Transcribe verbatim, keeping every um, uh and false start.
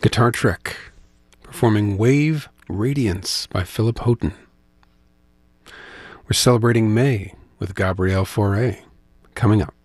Guitar Trick, performing Wave Radiance by Philip Houghton. We're celebrating May with Gabrielle Fauré coming up.